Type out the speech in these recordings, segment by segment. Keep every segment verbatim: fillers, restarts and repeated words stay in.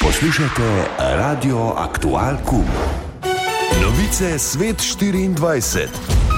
Poslušajte Radio Aktual Kum. Novice Svet štiriindvajset.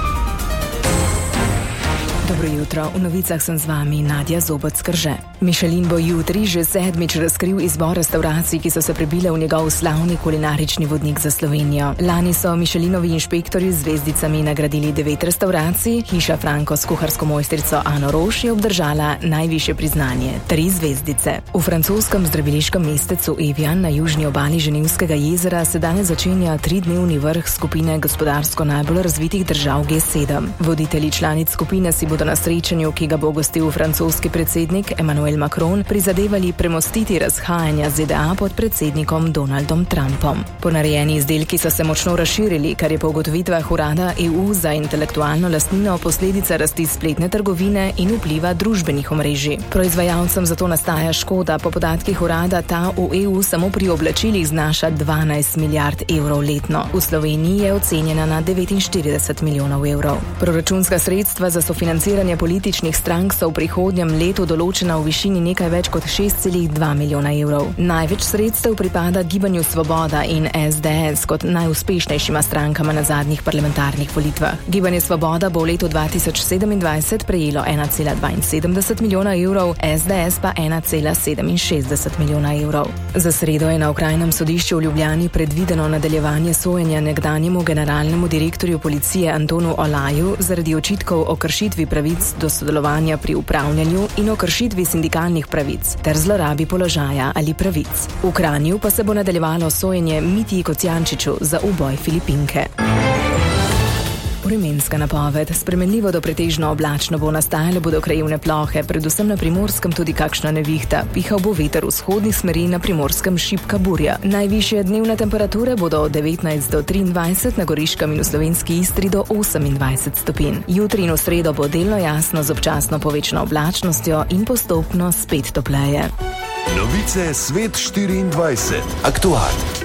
Dobro jutro, v novicah sem z vami Nadja Zoboc-Krže. Michelin bo jutri že sedmič razkril izbor restavracij, ki so se prebile v njegov slavni kulinarični vodnik za Slovenijo. Lani so Michelinovi inšpektorji z zvezdicami nagradili devet restavracij, hiša Franko s kuharsko mojstrico Ano Roš je obdržala najvišje priznanje, tri zvezdice. V francoskem zdraviliškem mestecu Evian na južni obali Ženevskega jezera se danes začenja tridnevni vrh skupine gospodarsko najbolj razvitih držav G sedem. Voditelji članic skupine si bodo na srečanju, ki ga bo gostil francoski predsednik Emmanuel Macron, prizadevali premostiti razhajanja Z D A pod predsednikom Donaldom Trumpom. Ponarejeni izdelki so se močno razširili, kar je po ugotovitvah urada E U za intelektualno lastnino posledica rasti spletne trgovine in vpliva družbenih omrežij. Proizvajalcem zato nastaja škoda, po podatkih urada ta v E U samo pri oblačilih znaša dvanajst milijard evrov letno. V Sloveniji je ocenjena na devetinštirideset milijonov evrov. Proračunska sredstva za sofinanciranje političnih strank so v prihodnjem letu določena v višini nekaj več kot šest celih dva milijona evrov. Največ sredstev pripada Gibanju Svoboda in S D S kot najuspešnejšima strankama na zadnjih parlamentarnih volitvah. Gibanje Svoboda bo v letu dva tisoč sedemindvajset prejelo ena cela dvainsedemdeset milijona evrov, S D S pa ena cela sedeminšestdeset milijona evrov. Za sredo je na okrajnem sodišču v Ljubljani predvideno nadaljevanje sojenja nekdanjemu generalnemu direktorju policije Antonu Olaju zaradi očitkov o kršitvi pravic do sodelovanja pri upravljanju in o kršitvi sindikalnih pravic ter zlorabi položaja ali pravic. V Kranju pa se bo nadaljevalo sojenje Mitji Kocijančiču za uboj Filipinke. Vremenska napoved. Spremenljivo do pretežno oblačno bo, nastajale bodo krajevne plohe, predvsem na Primorskem tudi kakšna nevihta. Pihal bo veter vzhodnih smeri, na Primorskem šibka burja. Najvišje dnevne temperature bodo od devetnajst do triindvajset, na Goriškem in v slovenski Istri do osemindvajset stopinj. Jutri in v sredo bo delno jasno z občasno povečano oblačnostjo in postopno spet topleje. Novice Svet štiriindvajset. Aktual.